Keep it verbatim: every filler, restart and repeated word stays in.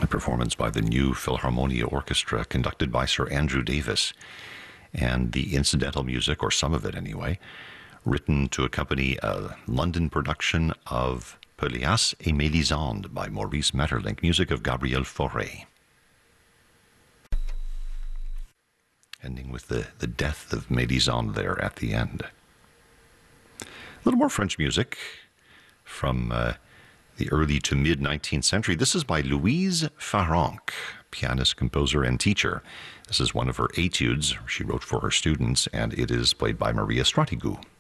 performance by the New Philharmonia Orchestra, conducted by Sir Andrew Davis. And the incidental music, or some of it anyway, written to accompany a London production of Pelléas et Mélisande by Maurice Maeterlinck, music of Gabriel Fauré. Ending with the, the death of Mélisande there at the end. A little more French music from uh, the early to mid-nineteenth century. This is by Louise Farrenc, pianist, composer, and teacher. This is one of her etudes she wrote for her students, and it is played by Maria Stratigou.